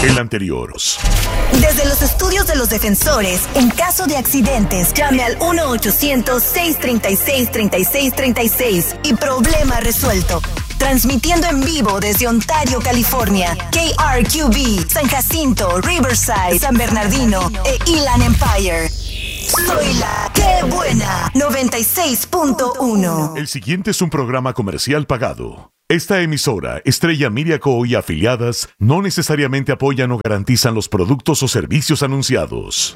El anterior. Desde los estudios de los defensores, en caso de accidentes, llame al 1-800-636-3636 y problema resuelto. Transmitiendo en vivo desde Ontario, California, KRQB, San Jacinto, Riverside, San Bernardino e Inland Empire. Soy la ¡Qué buena! 96.1. El siguiente es un programa comercial pagado. Esta emisora, Estrella Media Co. y afiliadas, no necesariamente apoyan o garantizan los productos o servicios anunciados.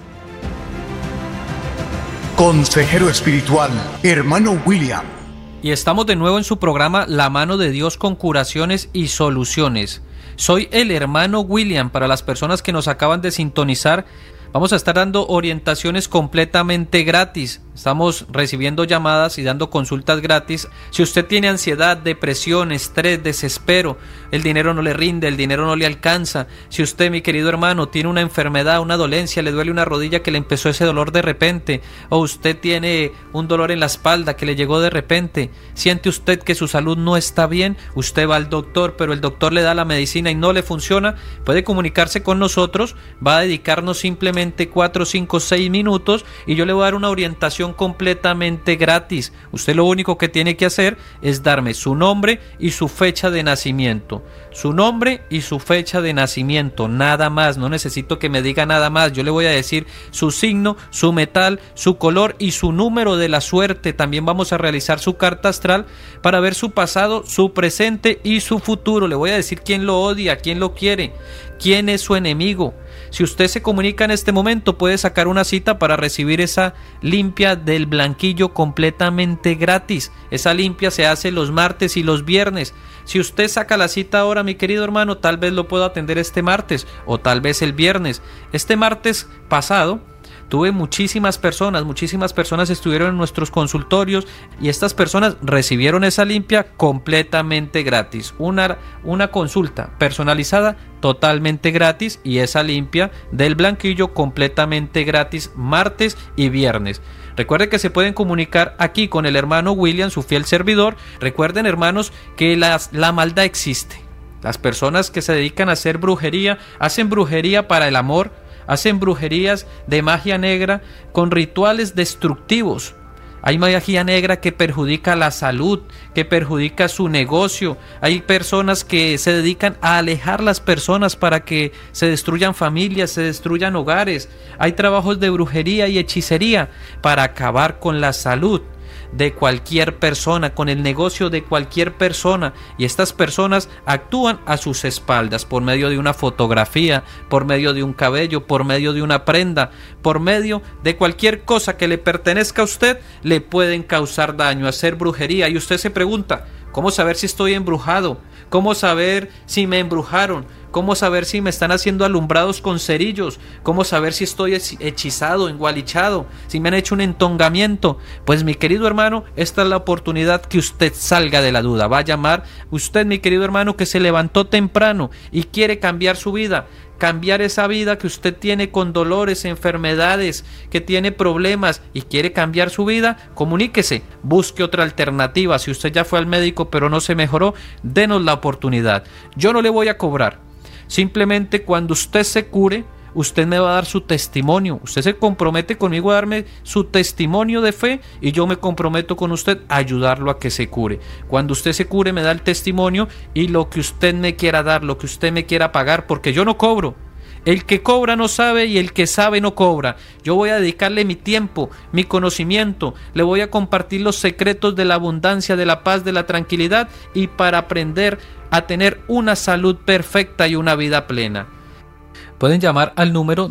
Consejero espiritual, hermano William. Y estamos de nuevo en su programa La Mano de Dios con Curaciones y Soluciones. Soy el hermano William. Para las personas que nos acaban de sintonizar, vamos a estar dando orientaciones completamente gratis. Estamos recibiendo llamadas y dando consultas gratis. Si usted tiene ansiedad, depresión, estrés, desespero, el dinero no le rinde, el dinero no le alcanza. Si usted, mi querido hermano, tiene una enfermedad, una dolencia, le duele una rodilla que le empezó ese dolor de repente, o usted tiene un dolor en la espalda que le llegó de repente, siente usted que su salud no está bien, usted va al doctor, pero el doctor le da la medicina y no le funciona, puede comunicarse con nosotros, va a dedicarnos simplemente 4, 5, 6 minutos y yo le voy a dar una orientación completamente gratis. Usted lo único que tiene que hacer es darme su nombre y su fecha de nacimiento. Su nombre y su fecha de nacimiento, nada más. No necesito que me diga nada más. Yo le voy a decir su signo, su metal, su color y su número de la suerte. También vamos a realizar su carta astral para ver su pasado, su presente y su futuro. Le voy a decir quién lo odia, quién lo quiere, quién es su enemigo. Si usted se comunica en este momento, puede sacar una cita para recibir esa limpia del blanquillo completamente gratis. Esa limpia se hace los martes y los viernes. Si usted saca la cita ahora, mi querido hermano, tal vez lo puedo atender este martes o tal vez el viernes. Este martes pasado tuve muchísimas personas estuvieron en nuestros consultorios y estas personas recibieron esa limpia completamente gratis. Una consulta personalizada totalmente gratis y esa limpia del blanquillo completamente gratis martes y viernes. Recuerden que se pueden comunicar aquí con el hermano William, su fiel servidor. Recuerden, hermanos, que la maldad existe. Las personas que se dedican a hacer brujería, hacen brujería para el amor, hacen brujerías de magia negra con rituales destructivos. Hay magia negra que perjudica la salud, que perjudica su negocio. Hay personas que se dedican a alejar las personas para que se destruyan familias, se destruyan hogares. Hay trabajos de brujería y hechicería para acabar con la salud de cualquier persona, con el negocio de cualquier persona, y estas personas actúan a sus espaldas por medio de una fotografía, por medio de un cabello, por medio de una prenda, por medio de cualquier cosa que le pertenezca a usted, le pueden causar daño, hacer brujería. Y usted se pregunta, ¿cómo saber si estoy embrujado? ¿Cómo saber si me embrujaron? ¿Cómo saber si me están haciendo alumbrados con cerillos? ¿Cómo saber si estoy hechizado, engualichado? ¿Si me han hecho un entongamiento? Pues mi querido hermano, esta es la oportunidad que usted salga de la duda. Va a llamar usted, mi querido hermano, que se levantó temprano y quiere cambiar su vida. Cambiar esa vida que usted tiene con dolores, enfermedades, que tiene problemas y quiere cambiar su vida, comuníquese, busque otra alternativa. Si usted ya fue al médico pero no se mejoró, denos la oportunidad. Yo no le voy a cobrar. Simplemente cuando usted se cure, usted me va a dar su testimonio. Usted se compromete conmigo a darme su testimonio de fe y yo me comprometo con usted a ayudarlo a que se cure. Cuando usted se cure, me da el testimonio y lo que usted me quiera dar, lo que usted me quiera pagar, porque yo no cobro. El que cobra no sabe y el que sabe no cobra. Yo voy a dedicarle mi tiempo, mi conocimiento, le voy a compartir los secretos de la abundancia, de la paz, de la tranquilidad y para aprender a tener una salud perfecta y una vida plena. Pueden llamar al número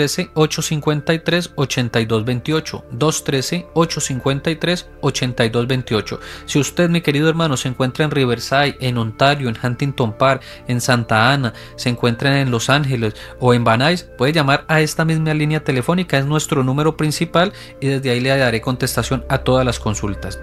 213-853-8228, 213-853-8228. Si usted, mi querido hermano, se encuentra en Riverside, en Ontario, en Huntington Park, en Santa Ana, se encuentra en Los Ángeles o en Van Nuys, puede llamar a esta misma línea telefónica, es nuestro número principal y desde ahí le daré contestación a todas las consultas.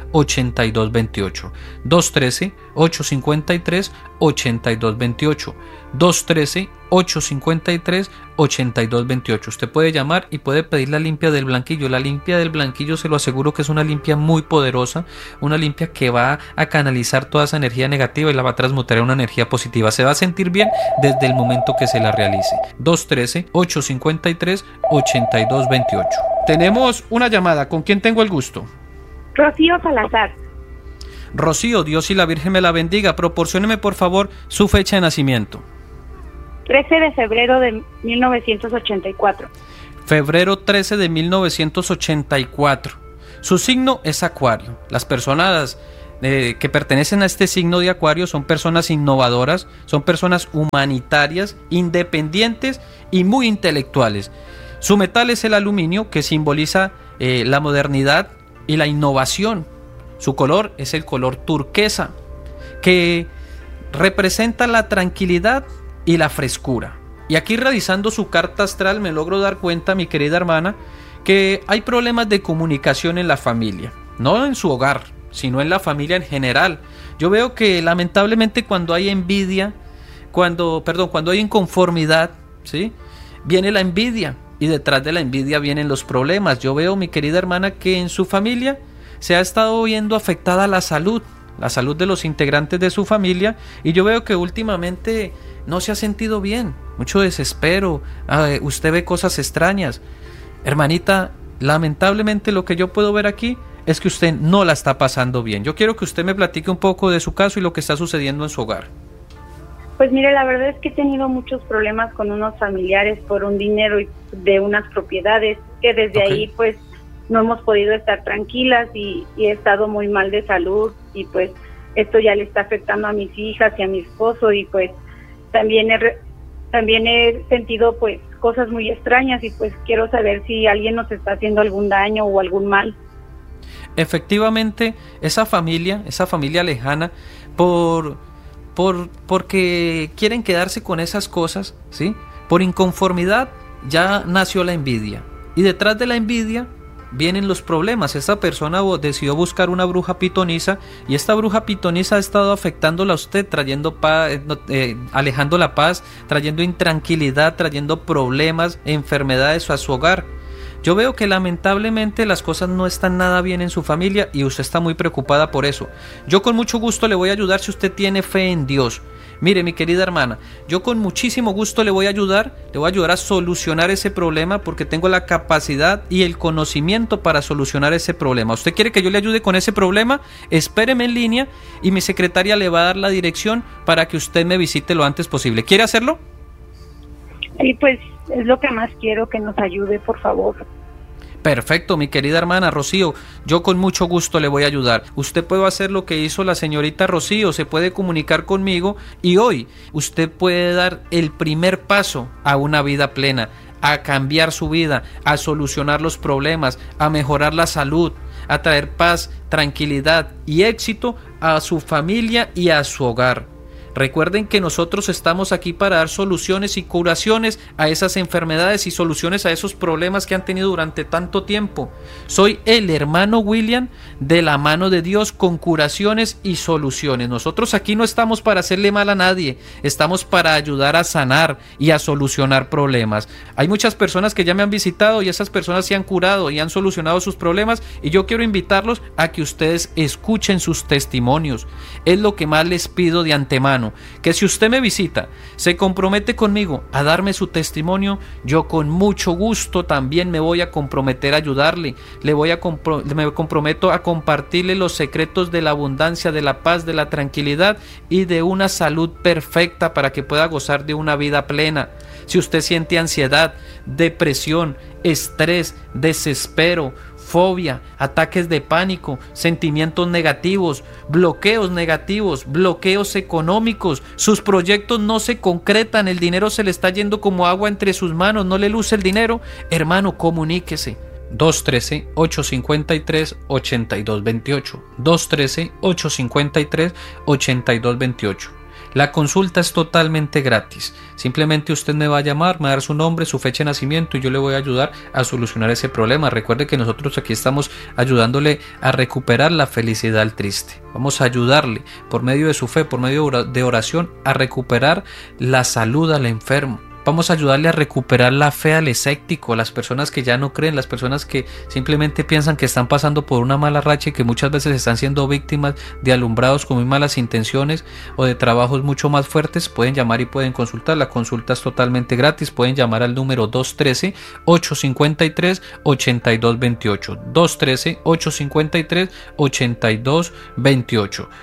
213-853-8228, 213-853-8228. 213-853-8228. Usted puede llamar y puede pedir la limpia del blanquillo. La limpia del blanquillo, se lo aseguro que es una limpia muy poderosa, una limpia que va a canalizar toda esa energía negativa y la va a transmutar en una energía positiva. Se va a sentir bien desde el momento que se la realice. 213-853-8228. Tenemos una llamada. ¿Con quién tengo el gusto? Rocío Salazar. Rocío, Dios y la Virgen me la bendiga. Proporcióneme por favor su fecha de nacimiento. 13 de febrero de 1984. Febrero 13 de 1984. Su signo es Acuario. Las personas que pertenecen a este signo de Acuario son personas innovadoras, son personas humanitarias, independientes y muy intelectuales. Su metal es el aluminio, que simboliza la modernidad y la innovación. Su color es el color turquesa, que representa la tranquilidad y la frescura. Y aquí, revisando su carta astral, me logro dar cuenta, mi querida hermana, que hay problemas de comunicación en la familia, no en su hogar, sino en la familia en general. Yo veo que lamentablemente cuando hay envidia, cuando hay inconformidad, ¿sí?, viene la envidia, y detrás de la envidia vienen los problemas. Yo veo, mi querida hermana, que en su familia se ha estado viendo afectada la salud de los integrantes de su familia, y yo veo que últimamente no se ha sentido bien, mucho desespero, usted ve cosas extrañas. Hermanita, lamentablemente lo que yo puedo ver aquí es que usted no la está pasando bien. Yo quiero que usted me platique un poco de su caso y lo que está sucediendo en su hogar. Pues mire, la verdad es que he tenido muchos problemas con unos familiares por un dinero y de unas propiedades, que desde ahí pues no hemos podido estar tranquilas, y he estado muy mal de salud, y pues esto ya le está afectando a mis hijas y a mi esposo, y pues también he sentido pues cosas muy extrañas, y pues quiero saber si alguien nos está haciendo algún daño o algún mal. Efectivamente, esa familia lejana, porque quieren quedarse con esas cosas, ¿sí?, por inconformidad, ya nació la envidia, y detrás de la envidia vienen los problemas. Esta persona decidió buscar una bruja pitonisa, y esta bruja pitonisa ha estado afectándola a usted, trayendo paz, alejando la paz, trayendo intranquilidad, trayendo problemas, enfermedades a su hogar. Yo veo que lamentablemente las cosas no están nada bien en su familia, y usted está muy preocupada por eso. Yo con mucho gusto le voy a ayudar si usted tiene fe en Dios. Mire, mi querida hermana, yo con muchísimo gusto le voy a ayudar a solucionar ese problema, porque tengo la capacidad y el conocimiento para solucionar ese problema. ¿Usted quiere que yo le ayude con ese problema? Espéreme en línea y mi secretaria le va a dar la dirección para que usted me visite lo antes posible. ¿Quiere hacerlo? Sí, pues es lo que más quiero, que nos ayude, por favor. Perfecto, mi querida hermana Rocío, yo con mucho gusto le voy a ayudar. Usted puede hacer lo que hizo la señorita Rocío, se puede comunicar conmigo, y hoy usted puede dar el primer paso a una vida plena, a cambiar su vida, a solucionar los problemas, a mejorar la salud, a traer paz, tranquilidad y éxito a su familia y a su hogar. Recuerden que nosotros estamos aquí para dar soluciones y curaciones a esas enfermedades y soluciones a esos problemas que han tenido durante tanto tiempo. Soy el hermano William, de la mano de Dios, con curaciones y soluciones. Nosotros aquí no estamos para hacerle mal a nadie, estamos para ayudar a sanar y a solucionar problemas. Hay muchas personas que ya me han visitado y esas personas se han curado y han solucionado sus problemas, y yo quiero invitarlos a que ustedes escuchen sus testimonios. Es lo que más les pido de antemano, que si usted me visita, se compromete conmigo a darme su testimonio, yo con mucho gusto también me voy a comprometer a ayudarle. Me comprometo a compartirle los secretos de la abundancia, de la paz, de la tranquilidad y de una salud perfecta para que pueda gozar de una vida plena. Si usted siente ansiedad, depresión, estrés, desespero, fobia, ataques de pánico, sentimientos negativos, bloqueos económicos, sus proyectos no se concretan, el dinero se le está yendo como agua entre sus manos, no le luce el dinero, hermano, comuníquese. 213-853-8228. 213-853-8228. La consulta es totalmente gratis. Simplemente usted me va a llamar, me va a dar su nombre, su fecha de nacimiento y yo le voy a ayudar a solucionar ese problema. Recuerde que nosotros aquí estamos ayudándole a recuperar la felicidad al triste. Vamos a ayudarle por medio de su fe, por medio de oración, a recuperar la salud al enfermo. Vamos a ayudarle a recuperar la fe al escéptico, a las personas que ya no creen, las personas que simplemente piensan que están pasando por una mala racha y que muchas veces están siendo víctimas de alumbrados con muy malas intenciones o de trabajos mucho más fuertes. Pueden llamar y pueden consultar. La consulta es totalmente gratis. Pueden llamar al número 213-853-8228. 213-853-8228.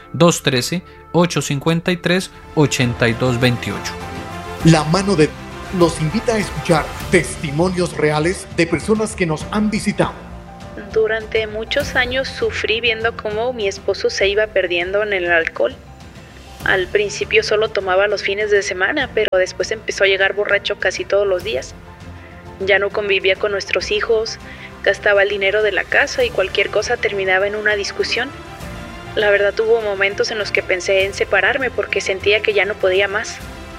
213-853-8228. La mano de nos invita a escuchar testimonios reales de personas que nos han visitado. Durante muchos años sufrí viendo cómo mi esposo se iba perdiendo en el alcohol. Al principio solo tomaba los fines de semana, pero después empezó a llegar borracho casi todos los días. Ya no convivía con nuestros hijos, gastaba el dinero de la casa y cualquier cosa terminaba en una discusión. La verdad, hubo momentos en los que pensé en separarme porque sentía que ya no podía más.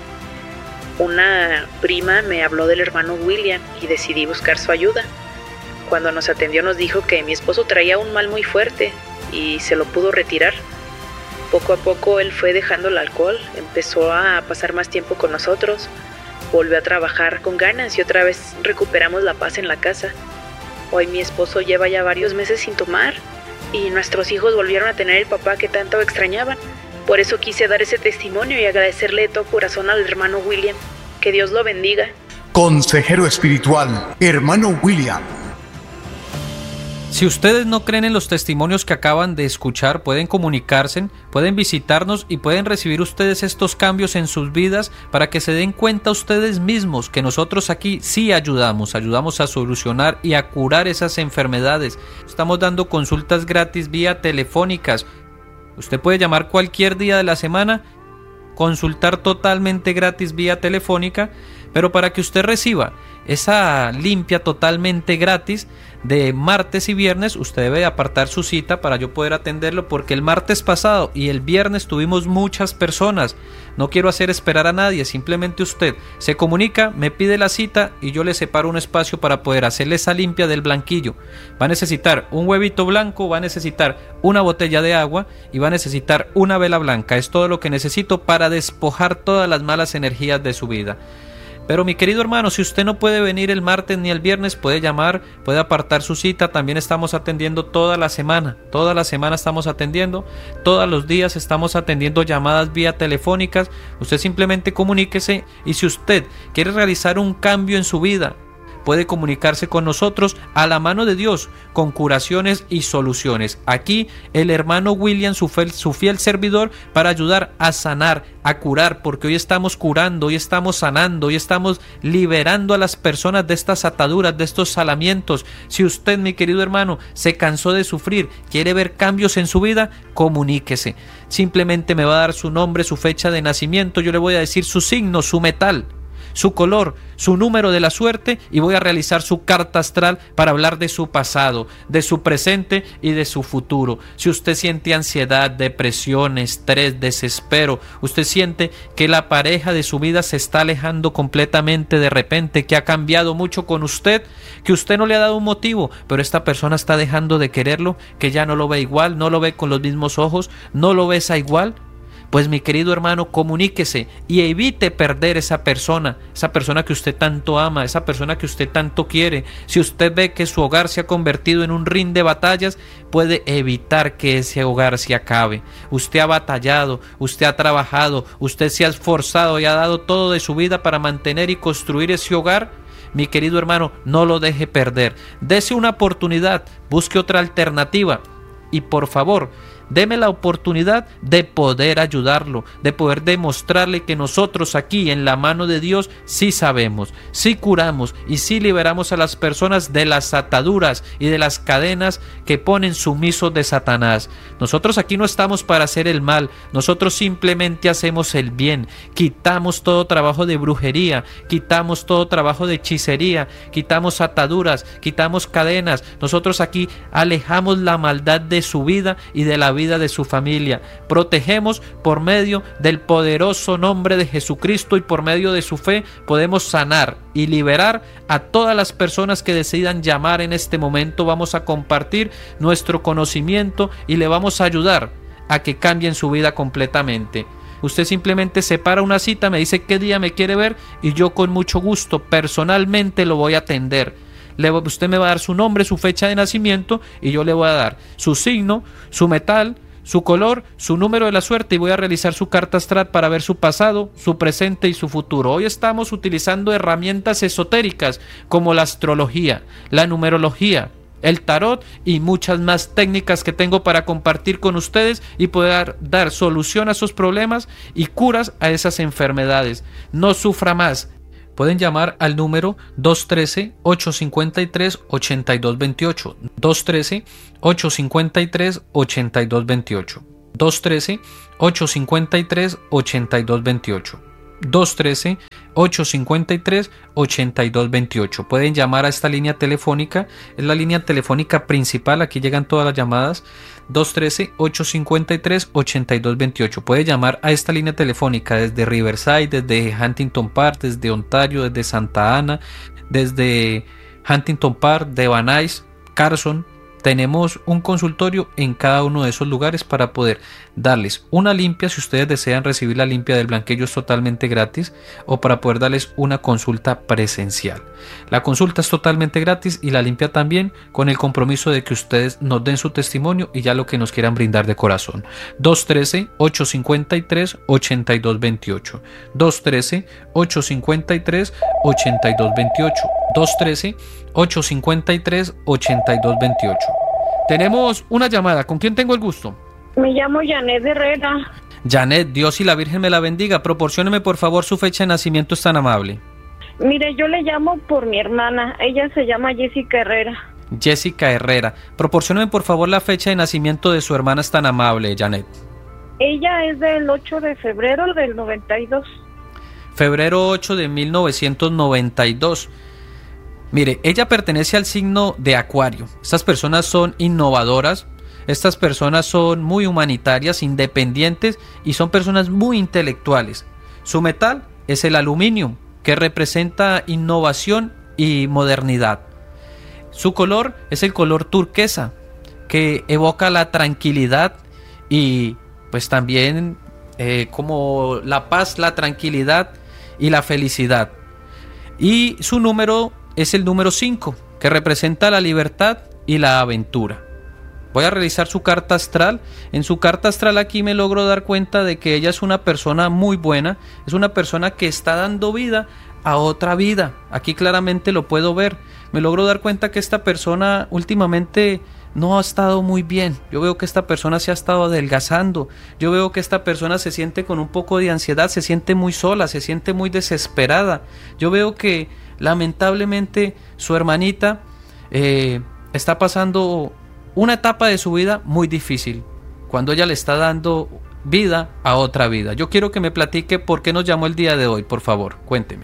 Una prima me habló del hermano William y decidí buscar su ayuda. Cuando nos atendió nos dijo que mi esposo traía un mal muy fuerte y se lo pudo retirar. Poco a poco él fue dejando el alcohol, empezó a pasar más tiempo con nosotros, volvió a trabajar con ganas y otra vez recuperamos la paz en la casa. Hoy mi esposo lleva ya varios meses sin tomar y nuestros hijos volvieron a tener el papá que tanto extrañaban. Por eso quise dar ese testimonio y agradecerle de todo corazón al hermano William. Que Dios lo bendiga. Consejero espiritual, hermano William. Si ustedes no creen en los testimonios que acaban de escuchar, pueden comunicarse, pueden visitarnos y pueden recibir ustedes estos cambios en sus vidas para que se den cuenta ustedes mismos que nosotros aquí sí ayudamos a solucionar y a curar esas enfermedades. Estamos dando consultas gratis vía telefónicas. Usted puede llamar cualquier día de la semana, consultar totalmente gratis vía telefónica, pero para que usted reciba esa limpia totalmente gratis de martes y viernes, usted debe apartar su cita para yo poder atenderlo, porque el martes pasado y el viernes tuvimos muchas personas. No quiero hacer esperar a nadie, simplemente usted se comunica, me pide la cita y yo le separo un espacio para poder hacerle esa limpia del blanquillo. Va a necesitar un huevito blanco, va a necesitar una botella de agua y va a necesitar una vela blanca. Es todo lo que necesito para despojar todas las malas energías de su vida. Pero mi querido hermano, si usted no puede venir el martes ni el viernes, puede llamar, puede apartar su cita. También estamos atendiendo toda la semana estamos atendiendo, todos los días estamos atendiendo llamadas vía telefónicas. Usted simplemente comuníquese y si usted quiere realizar un cambio en su vida, puede comunicarse con nosotros a la mano de Dios con curaciones y soluciones. Aquí el hermano William, su fiel servidor, para ayudar a sanar, a curar, porque hoy estamos curando, hoy estamos sanando, hoy estamos liberando a las personas de estas ataduras, de estos salamientos. Si usted, mi querido hermano, se cansó de sufrir, quiere ver cambios en su vida, comuníquese. Simplemente me va a dar su nombre, su fecha de nacimiento, yo le voy a decir su signo, su metal, su color, su número de la suerte y voy a realizar su carta astral para hablar de su pasado, de su presente y de su futuro. Si usted siente ansiedad, depresión, estrés, desespero, usted siente que la pareja de su vida se está alejando completamente de repente, que ha cambiado mucho con usted, que usted no le ha dado un motivo, pero esta persona está dejando de quererlo, que ya no lo ve igual, no lo ve con los mismos ojos, no lo besa igual, pues mi querido hermano, comuníquese y evite perder esa persona que usted tanto ama, esa persona que usted tanto quiere. Si usted ve que su hogar se ha convertido en un ring de batallas, puede evitar que ese hogar se acabe. Usted ha batallado, usted ha trabajado, usted se ha esforzado y ha dado todo de su vida para mantener y construir ese hogar. Mi querido hermano, no lo deje perder. Dese una oportunidad, busque otra alternativa y por favor, deme la oportunidad de poder ayudarlo, de poder demostrarle que nosotros aquí en la mano de Dios sí sabemos, sí curamos y sí liberamos a las personas de las ataduras y de las cadenas que ponen sumisos de Satanás. Nosotros aquí no estamos para hacer el mal, nosotros simplemente hacemos el bien, quitamos todo trabajo de brujería, quitamos todo trabajo de hechicería, quitamos ataduras, quitamos cadenas. Nosotros aquí alejamos la maldad de su vida y de la vida vida de su familia. Protegemos por medio del poderoso nombre de Jesucristo, y por medio de su fe podemos sanar y liberar a todas las personas que decidan llamar en este momento. Vamos a compartir nuestro conocimiento y le vamos a ayudar a que cambien su vida completamente. Usted simplemente separa una cita, me dice qué día me quiere ver y yo con mucho gusto personalmente lo voy a atender. Usted me va a dar su nombre, su fecha de nacimiento, y yo le voy a dar su signo, su metal, su color, su número de la suerte, y voy a realizar su carta astral para ver su pasado, su presente y su futuro. Hoy estamos utilizando herramientas esotéricas como la astrología, la numerología, el tarot y muchas más técnicas que tengo para compartir con ustedes y poder dar solución a esos problemas y curas a esas enfermedades. No sufra más. Pueden llamar al número 213-853-8228. 213-853-8228. 213-853-8228. 213-853-8228. Pueden llamar a esta línea telefónica, es la línea telefónica principal, aquí llegan todas las llamadas. 213-853-8228. Puede llamar a esta línea telefónica desde Riverside, desde Huntington Park, desde Ontario, desde Santa Ana, desde Huntington Park, de Van Nuys, Carson. Tenemos un consultorio en cada uno de esos lugares para poder darles una limpia, si ustedes desean recibir la limpia del blanquillo es totalmente gratis, o para poder darles una consulta presencial. La consulta es totalmente gratis y la limpia también, con el compromiso de que ustedes nos den su testimonio y ya lo que nos quieran brindar de corazón. 213-853-8228. 213-853-8228. 213-853-8228. Tenemos una llamada. ¿Con quién tengo el gusto? Me llamo Janet Herrera. Janet, Dios y la Virgen me la bendiga. Proporcióneme por favor su fecha de nacimiento, es tan amable. Mire, yo le llamo por mi hermana. Ella se llama Jessica Herrera. Jessica Herrera. Proporcióneme por favor la fecha de nacimiento de su hermana, es tan amable, Janet. Ella es del 8 de febrero del 92. Febrero 8 de 1992. Mire, ella pertenece al signo de Acuario. Estas personas son innovadoras, estas personas son muy humanitarias, independientes y son personas muy intelectuales. Su metal es el aluminio, que representa innovación y modernidad. Su color es el color turquesa, que evoca la tranquilidad y pues también como la paz, la tranquilidad y la felicidad. Y su número es el número 5, que representa la libertad y la aventura. Voy a realizar su carta astral. En su carta astral aquí me logro dar cuenta de que ella es una persona muy buena, es una persona que está dando vida a otra vida. Aquí claramente lo puedo ver. Me logro dar cuenta que esta persona últimamente no ha estado muy bien. Yo veo que esta persona se ha estado adelgazando. Yo veo que esta persona se siente con un poco de ansiedad, se siente muy sola, se siente muy desesperada. Yo veo que lamentablemente su hermanita está pasando una etapa de su vida muy difícil, cuando ella le está dando vida a otra vida. Yo quiero que me platique por qué nos llamó el día de hoy, por favor, cuénteme.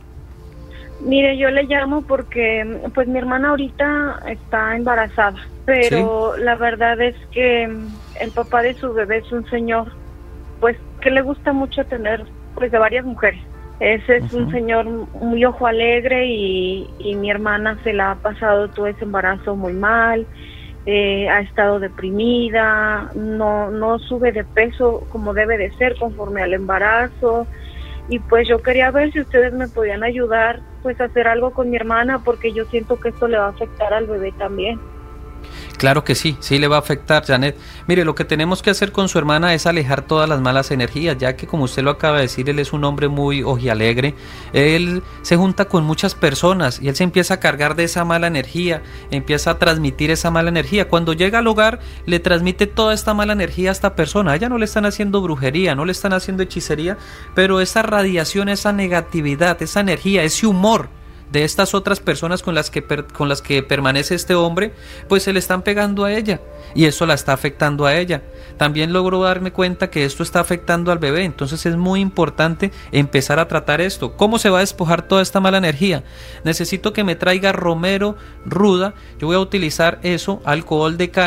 Mire, yo le llamo porque pues mi hermana ahorita está embarazada, pero ¿sí? La verdad es que el papá de su bebé es un señor pues que le gusta mucho tener pues de varias mujeres. Ese es un señor muy ojo alegre y mi hermana se la ha pasado todo ese embarazo muy mal, ha estado deprimida, no sube de peso como debe de ser conforme al embarazo. Y pues yo quería ver si ustedes me podían ayudar pues a hacer algo con mi hermana, porque yo siento que esto le va a afectar al bebé también. Claro que sí, sí le va a afectar, Janet. Mire, lo que tenemos que hacer con su hermana es alejar todas las malas energías, ya que como usted lo acaba de decir, él es un hombre muy ojialegre. Él se junta con muchas personas y él se empieza a cargar de esa mala energía, empieza a transmitir esa mala energía. Cuando llega al hogar, le transmite toda esta mala energía a esta persona. A ella no le están haciendo brujería, no le están haciendo hechicería, pero esa radiación, esa negatividad, esa energía, ese humor de estas otras personas con las que permanece este hombre, pues se le están pegando a ella y eso la está afectando a ella. También logro darme cuenta que esto está afectando al bebé, entonces es muy importante empezar a tratar esto. ¿Cómo se va a despojar toda esta mala energía? Necesito que me traiga romero ruda. Yo voy a utilizar eso, alcohol de caña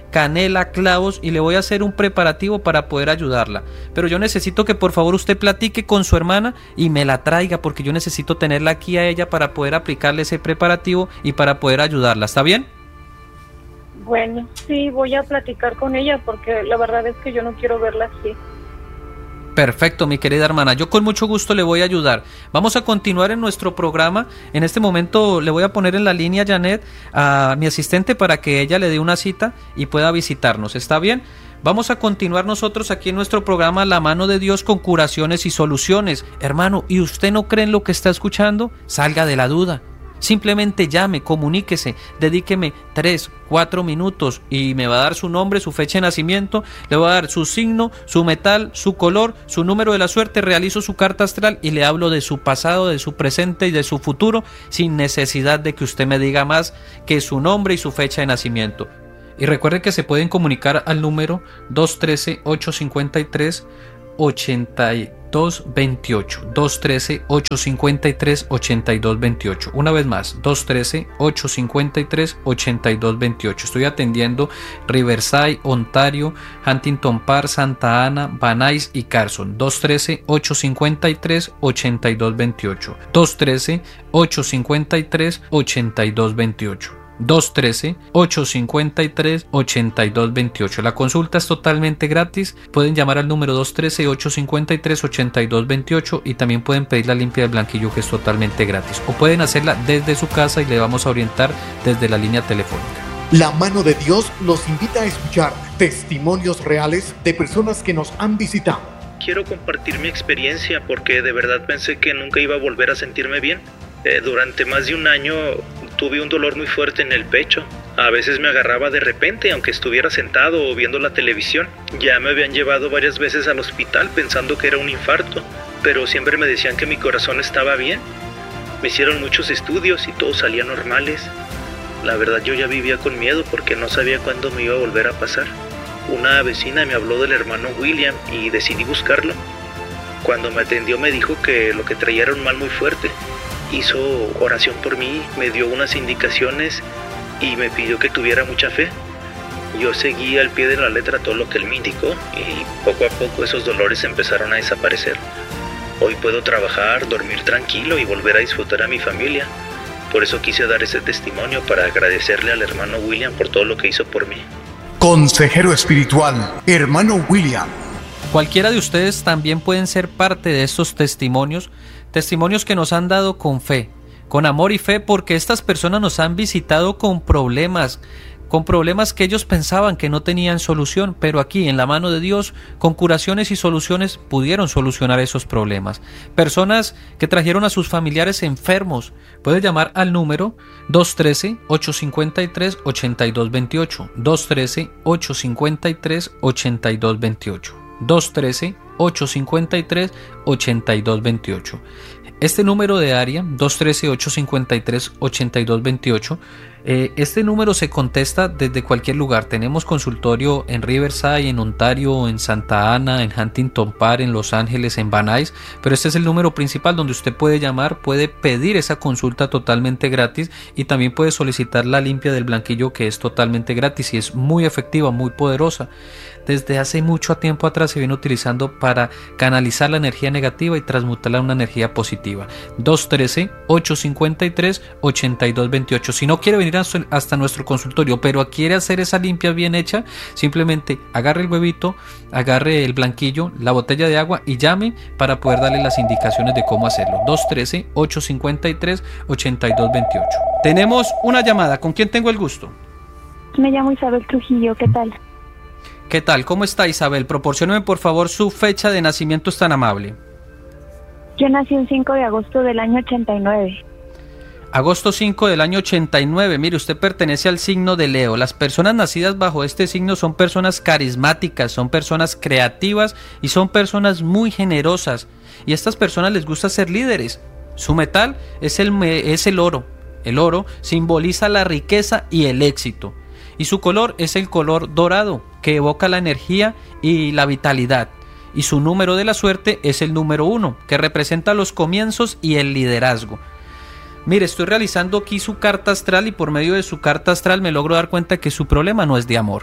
canela, clavos y le voy a hacer un preparativo para poder ayudarla. Pero yo necesito que por favor usted platique con su hermana y me la traiga, porque yo necesito tenerla aquí a ella para poder aplicarle ese preparativo y para poder ayudarla. ¿Está bien? Bueno, sí, voy a platicar con ella porque la verdad es que yo no quiero verla así. Perfecto, mi querida hermana, yo con mucho gusto le voy a ayudar. Vamos a continuar en nuestro programa. En este momento le voy a poner en la línea, Janet, a mi asistente para que ella le dé una cita y pueda visitarnos. ¿Está bien? Vamos a continuar nosotros aquí en nuestro programa La Mano de Dios con curaciones y soluciones. Hermano, ¿y usted no cree en lo que está escuchando? Salga de la duda. Simplemente llame, comuníquese, dedíqueme 3-4 minutos y me va a dar su nombre, su fecha de nacimiento, le va a dar su signo, su metal, su color, su número de la suerte, realizo su carta astral y le hablo de su pasado, de su presente y de su futuro sin necesidad de que usted me diga más que su nombre y su fecha de nacimiento. Y recuerde que se pueden comunicar al número 213-853-8228, 213-853-8228. Una vez más, 213-853-8228. Estoy atendiendo Riverside, Ontario, Huntington Park, Santa Ana, Van Nuys y Carson. 213-853-8228. 213-853-8228. 213-853-8228. La consulta es totalmente gratis. Pueden llamar al número 213-853-8228 y también pueden pedir la limpia del blanquillo, que es totalmente gratis, o pueden hacerla desde su casa y le vamos a orientar desde la línea telefónica. La Mano de Dios los invita a escuchar testimonios reales de personas que nos han visitado. Quiero compartir mi experiencia porque de verdad pensé que nunca iba a volver a sentirme bien. Durante más de un año tuve un dolor muy fuerte en el pecho. A veces me agarraba de repente, aunque estuviera sentado o viendo la televisión. Ya me habían llevado varias veces al hospital pensando que era un infarto, pero siempre me decían que mi corazón estaba bien. Me hicieron muchos estudios y todos salían normales. La verdad, yo ya vivía con miedo porque no sabía cuándo me iba a volver a pasar. Una vecina me habló del hermano William y decidí buscarlo. Cuando me atendió me dijo que lo que traía era un mal muy fuerte. Hizo oración por mí, me dio unas indicaciones y me pidió que tuviera mucha fe. Yo seguí al pie de la letra todo lo que él me indicó y poco a poco esos dolores empezaron a desaparecer. Hoy puedo trabajar, dormir tranquilo y volver a disfrutar a mi familia. Por eso quise dar ese testimonio para agradecerle al hermano William por todo lo que hizo por mí. Consejero espiritual, hermano William. Cualquiera de ustedes también pueden ser parte de estos testimonios que nos han dado con fe, con amor y fe, porque estas personas nos han visitado con problemas que ellos pensaban que no tenían solución, pero aquí en La Mano de Dios, con curaciones y soluciones, pudieron solucionar esos problemas. Personas que trajeron a sus familiares enfermos. Puede llamar al número 213-853-8228, 213-853-8228, 213-853-8228. Este número de área, 213-853-8228, este número se contesta desde cualquier lugar. Tenemos consultorio en Riverside, en Ontario, en Santa Ana, en Huntington Park, en Los Ángeles, en Van Nuys, pero este es el número principal donde usted puede llamar, puede pedir esa consulta totalmente gratis y también puede solicitar la limpia del blanquillo, que es totalmente gratis y es muy efectiva, muy poderosa. Desde hace mucho tiempo atrás se viene utilizando para canalizar la energía negativa y transmutarla a una energía positiva. 213-853-8228. Si no quiere venir hasta nuestro consultorio, pero quiere hacer esa limpia bien hecha, simplemente agarre el huevito, agarre el blanquillo, la botella de agua y llame para poder darle las indicaciones de cómo hacerlo. 213-853-8228. Tenemos una llamada. ¿Con quién tengo el gusto? Me llamo Isabel Trujillo. ¿Qué tal? ¿Qué tal? ¿Cómo está, Isabel? Proporcióneme por favor su fecha de nacimiento, es tan amable. Yo nací el 5 de agosto del año 89. Agosto 5 del año 89. Mire, usted pertenece al signo de Leo. Las personas nacidas bajo este signo son personas carismáticas, son personas creativas y son personas muy generosas. Y a estas personas les gusta ser líderes. Su metal es el oro. El oro simboliza la riqueza y el éxito. Y su color es el color dorado, que evoca la energía y la vitalidad. Y su número de la suerte es el número 1, que representa los comienzos y el liderazgo. Mire, estoy realizando aquí su carta astral y por medio de su carta astral me logro dar cuenta que su problema no es de amor.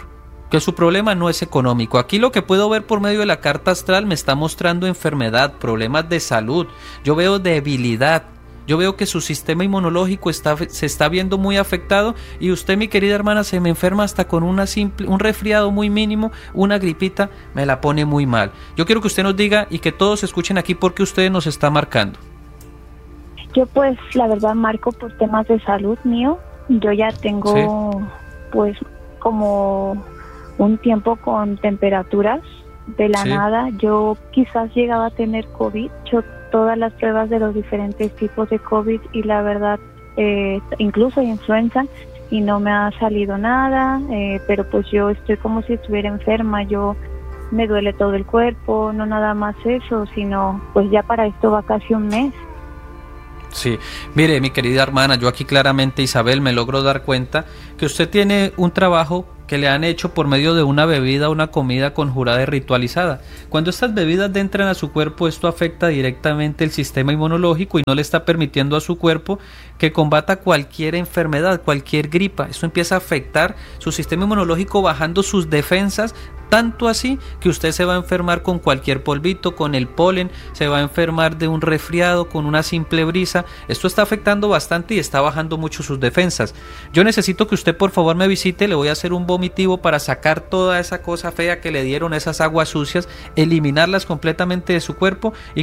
que su problema no es económico. Aquí lo que puedo ver por medio de la carta astral me está mostrando enfermedad, problemas de salud. Yo veo debilidad. Yo veo que su sistema inmunológico se está viendo muy afectado y usted, mi querida hermana, se me enferma hasta con un resfriado muy mínimo, una gripita, me la pone muy mal. Yo quiero que usted nos diga y que todos escuchen aquí por qué usted nos está marcando. Yo pues la verdad marco por temas de salud mío. Yo ya tengo pues como un tiempo con temperaturas de la nada. Yo quizás llegaba a tener COVID. Yo todas las pruebas de los diferentes tipos de COVID y la verdad incluso influenza y no me ha salido nada, pero pues yo estoy como si estuviera enferma. Yo me duele todo el cuerpo, no nada más eso, sino pues ya para esto va casi un mes. Sí, mire, mi querida hermana, yo aquí claramente, Isabel, me logro dar cuenta que usted tiene un trabajo que le han hecho por medio de una bebida, una comida conjurada y ritualizada. Cuando estas bebidas entran a su cuerpo, esto afecta directamente el sistema inmunológico y no le está permitiendo a su cuerpo que combata cualquier enfermedad, cualquier gripa. Esto empieza a afectar su sistema inmunológico, bajando sus defensas, tanto así que usted se va a enfermar con cualquier polvito, con el polen, se va a enfermar de un resfriado, con una simple brisa. Esto está afectando bastante y está bajando mucho sus defensas. Yo necesito que usted por favor me visite, le voy a hacer un vomitivo para sacar toda esa cosa fea que le dieron, esas aguas sucias, eliminarlas completamente de su cuerpo y